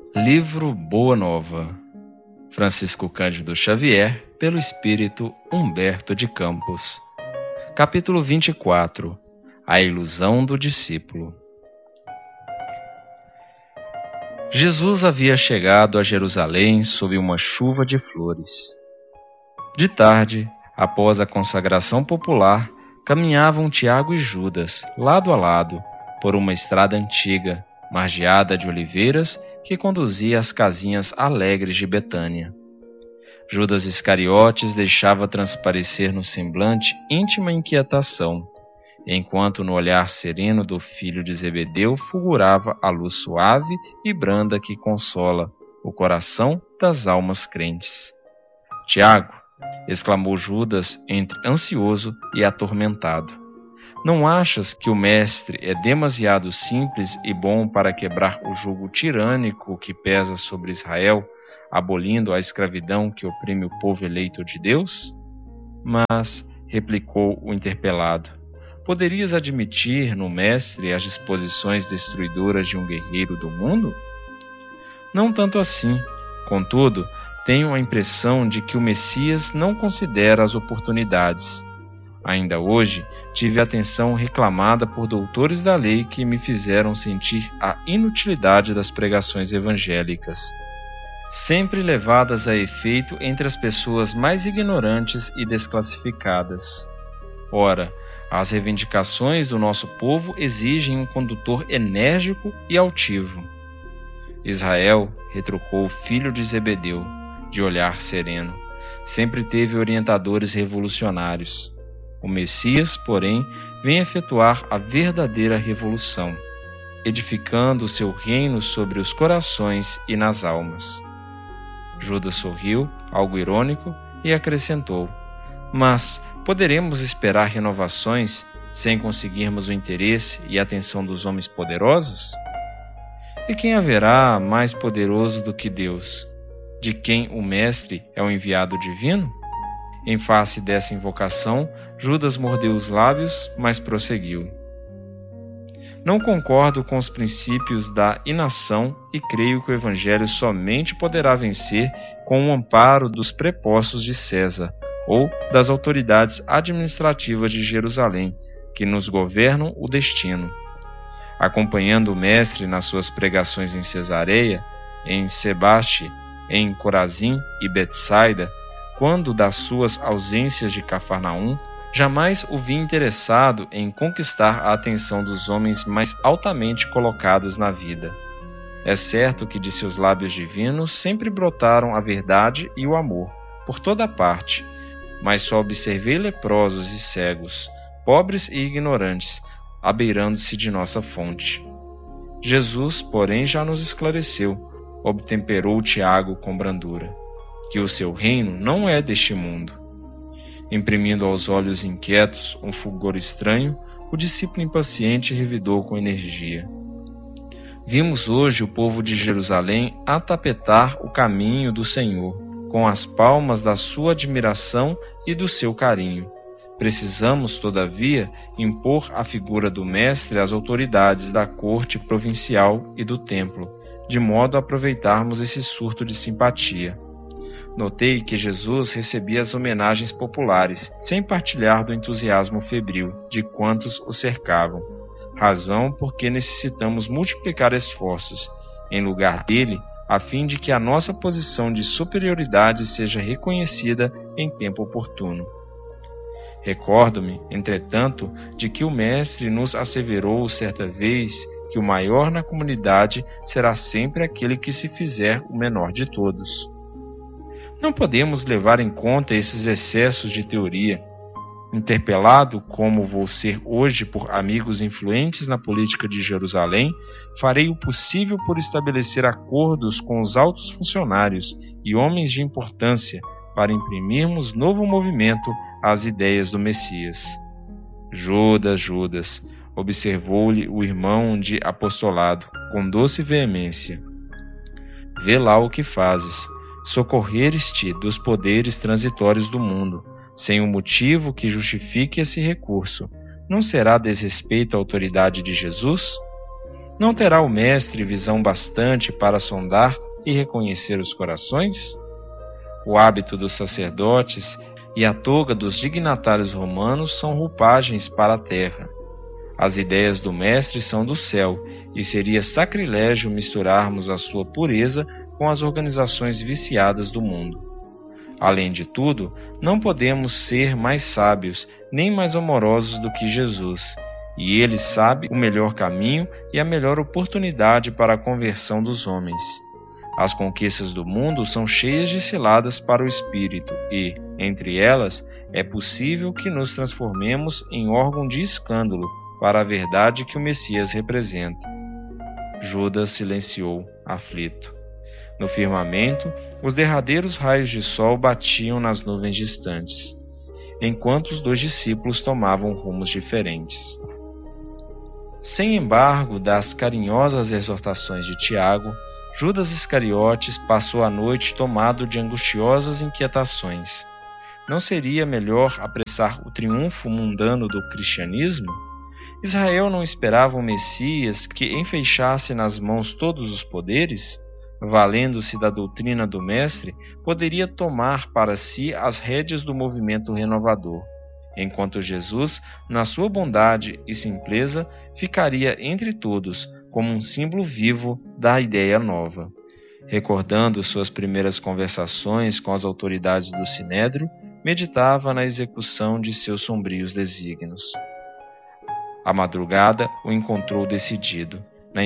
Livro Boa Nova, Francisco Cândido Xavier, pelo Espírito Humberto de Campos. Capítulo 24. A ilusão do discípulo. Jesus havia chegado a Jerusalém sob uma chuva de flores. De tarde, após a consagração popular, caminhavam Tiago e Judas, lado a lado, por uma estrada antiga, margeada de oliveiras, que conduzia às casinhas alegres de Betânia. Judas Iscariotes deixava transparecer no semblante íntima inquietação, enquanto no olhar sereno do filho de Zebedeu fulgurava a luz suave e branda que consola o coração das almas crentes. Tiago, exclamou Judas entre ansioso e atormentado, não achas que o mestre é demasiado simples e bom para quebrar o jugo tirânico que pesa sobre Israel, abolindo a escravidão que oprime o povo eleito de Deus? Mas, replicou o interpelado, poderias admitir no mestre as disposições destruidoras de um guerreiro do mundo? Não tanto assim. Contudo, tenho a impressão de que o Messias não considera as oportunidades. Ainda hoje, tive a atenção reclamada por doutores da lei que me fizeram sentir a inutilidade das pregações evangélicas, sempre levadas a efeito entre as pessoas mais ignorantes e desclassificadas. Ora, as reivindicações do nosso povo exigem um condutor enérgico e altivo. Israel, retrucou o filho de Zebedeu, de olhar sereno, sempre teve orientadores revolucionários. O Messias, porém, vem efetuar a verdadeira revolução, edificando o seu reino sobre os corações e nas almas. Judas sorriu, algo irônico, e acrescentou, mas poderemos esperar renovações sem conseguirmos o interesse e a atenção dos homens poderosos? E quem haverá mais poderoso do que Deus, de quem o Mestre é o enviado divino? Em face dessa invocação, Judas mordeu os lábios, mas prosseguiu. Não concordo com os princípios da inação e creio que o Evangelho somente poderá vencer com o amparo dos prepostos de César ou das autoridades administrativas de Jerusalém, que nos governam o destino. Acompanhando o Mestre nas suas pregações em Cesareia, em Sebaste, em Corazim e Betsaida, quando das suas ausências de Cafarnaum, jamais o vi interessado em conquistar a atenção dos homens mais altamente colocados na vida. É certo que de seus lábios divinos sempre brotaram a verdade e o amor, por toda parte, mas só observei leprosos e cegos, pobres e ignorantes, abeirando-se de nossa fonte. Jesus, porém, já nos esclareceu, obtemperou Tiago com brandura, que o seu reino não é deste mundo. Imprimindo aos olhos inquietos um fulgor estranho, o discípulo impaciente revidou com energia. Vimos hoje o povo de Jerusalém atapetar o caminho do Senhor, com as palmas da sua admiração e do seu carinho. Precisamos, todavia, impor à figura do Mestre as autoridades da corte provincial e do templo, de modo a aproveitarmos esse surto de simpatia. Notei que Jesus recebia as homenagens populares, sem partilhar do entusiasmo febril de quantos o cercavam, razão por que necessitamos multiplicar esforços, em lugar dele, a fim de que a nossa posição de superioridade seja reconhecida em tempo oportuno. Recordo-me, entretanto, de que o Mestre nos asseverou certa vez que o maior na comunidade será sempre aquele que se fizer o menor de todos. Não podemos levar em conta esses excessos de teoria. Interpelado como vou ser hoje por amigos influentes na política de Jerusalém, farei o possível por estabelecer acordos com os altos funcionários e homens de importância para imprimirmos novo movimento às ideias do Messias. Judas, observou-lhe o irmão de apostolado, com doce veemência. Vê lá o que fazes. Socorreres-te dos poderes transitórios do mundo, sem um motivo que justifique esse recurso. Não será desrespeito à autoridade de Jesus? Não terá o Mestre visão bastante para sondar e reconhecer os corações? O hábito dos sacerdotes e a toga dos dignatários romanos são roupagens para a terra. As ideias do Mestre são do céu, e seria sacrilégio misturarmos a sua pureza com as organizações viciadas do mundo. Além de tudo, não podemos ser mais sábios nem mais amorosos do que Jesus, e ele sabe o melhor caminho e a melhor oportunidade para a conversão dos homens. As conquistas do mundo são cheias de ciladas para o espírito e, entre elas, é possível que nos transformemos em órgão de escândalo para a verdade que o Messias representa. Judas silenciou, aflito. No firmamento, os derradeiros raios de sol batiam nas nuvens distantes, enquanto os dois discípulos tomavam rumos diferentes. Sem embargo das carinhosas exortações de Tiago, Judas Iscariotes passou a noite tomado de angustiosas inquietações. Não seria melhor apressar o triunfo mundano do cristianismo? Israel não esperava um Messias que enfeixasse nas mãos todos os poderes? Valendo-se da doutrina do Mestre, poderia tomar para si as rédeas do movimento renovador, enquanto Jesus, na sua bondade e simpleza, ficaria entre todos como um símbolo vivo da ideia nova. Recordando suas primeiras conversações com as autoridades do Sinédrio, meditava na execução de seus sombrios desígnios. A madrugada o encontrou decidido, na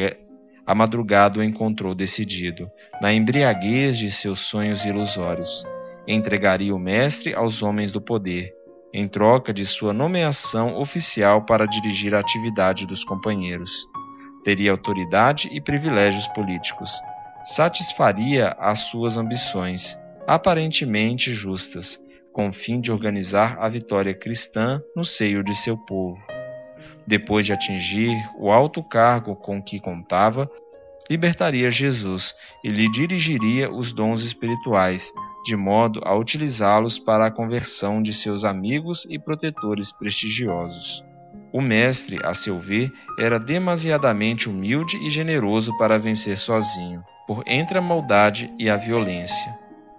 embriaguez de seus sonhos ilusórios. Entregaria o Mestre aos homens do poder, em troca de sua nomeação oficial para dirigir a atividade dos companheiros. Teria autoridade e privilégios políticos. Satisfaria as suas ambições, aparentemente justas, com o fim de organizar a vitória cristã no seio de seu povo. Depois de atingir o alto cargo com que contava, libertaria Jesus e lhe dirigiria os dons espirituais, de modo a utilizá-los para a conversão de seus amigos e protetores prestigiosos. O Mestre, a seu ver, era demasiadamente humilde e generoso para vencer sozinho, por entre a maldade e a violência.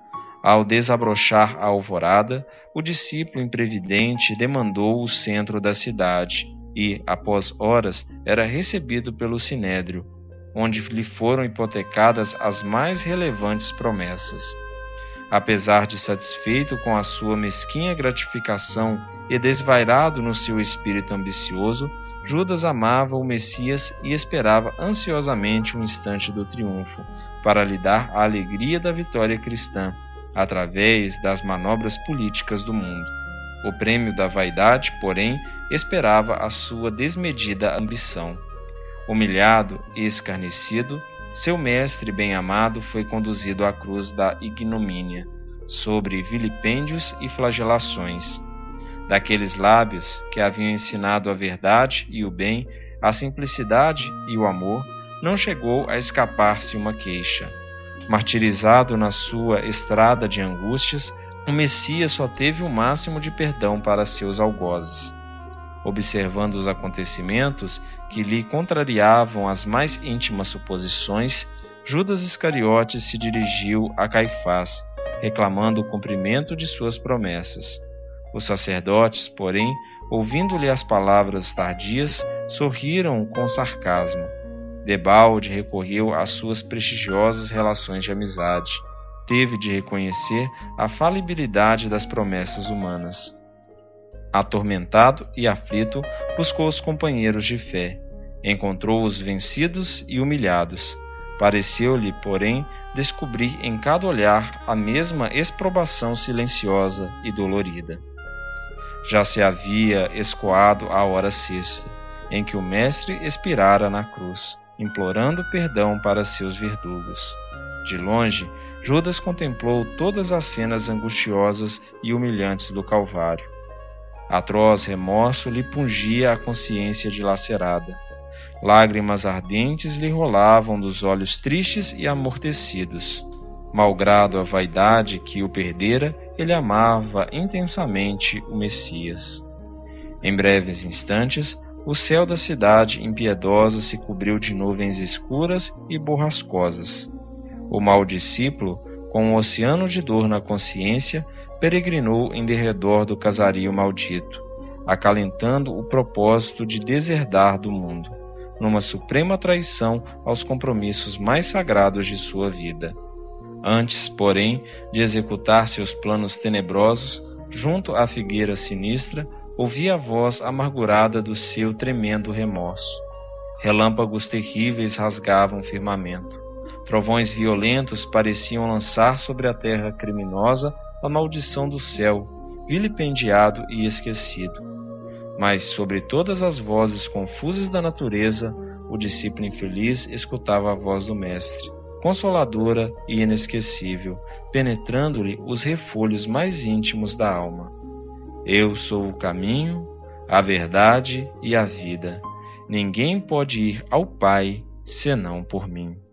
Ao desabrochar a alvorada, o discípulo imprevidente demandou o centro da cidade e, após horas, era recebido pelo Sinédrio, onde lhe foram hipotecadas as mais relevantes promessas. Apesar de satisfeito com a sua mesquinha gratificação e desvairado no seu espírito ambicioso, Judas amava o Messias e esperava ansiosamente um instante do triunfo, para lhe dar a alegria da vitória cristã, através das manobras políticas do mundo. O prêmio da vaidade, porém, esperava a sua desmedida ambição. Humilhado e escarnecido, seu mestre bem-amado foi conduzido à cruz da ignomínia, sobre vilipêndios e flagelações. Daqueles lábios que haviam ensinado a verdade e o bem, a simplicidade e o amor, não chegou a escapar-se uma queixa. Martirizado na sua estrada de angústias, o Messias só teve o máximo de perdão para seus algozes. Observando os acontecimentos que lhe contrariavam as mais íntimas suposições, Judas Iscariotes se dirigiu a Caifás, reclamando o cumprimento de suas promessas. Os sacerdotes, porém, ouvindo-lhe as palavras tardias, sorriram com sarcasmo. Debalde recorreu às suas prestigiosas relações de amizade. Teve de reconhecer a falibilidade das promessas humanas. Atormentado e aflito, buscou os companheiros de fé. Encontrou-os vencidos e humilhados. Pareceu-lhe, porém, descobrir em cada olhar a mesma exprobação silenciosa e dolorida. Já se havia escoado a hora sexta, em que o Mestre expirara na cruz, implorando perdão para seus verdugos. De longe, Judas contemplou todas as cenas angustiosas e humilhantes do Calvário. Atroz remorso lhe pungia a consciência dilacerada. Lágrimas ardentes lhe rolavam dos olhos tristes e amortecidos. Malgrado a vaidade que o perdera, ele amava intensamente o Messias. Em breves instantes, o céu da cidade impiedosa se cobriu de nuvens escuras e borrascosas. O mau discípulo, com um oceano de dor na consciência, peregrinou em derredor do casario maldito, acalentando o propósito de deserdar do mundo, numa suprema traição aos compromissos mais sagrados de sua vida. Antes, porém, de executar seus planos tenebrosos, junto à figueira sinistra, ouvia a voz amargurada do seu tremendo remorso. Relâmpagos terríveis rasgavam o firmamento. Trovões violentos pareciam lançar sobre a terra criminosa a maldição do céu, vilipendiado e esquecido. Mas, sobre todas as vozes confusas da natureza, o discípulo infeliz escutava a voz do Mestre, consoladora e inesquecível, penetrando-lhe os refolhos mais íntimos da alma. Eu sou o caminho, a verdade e a vida. Ninguém pode ir ao Pai senão por mim.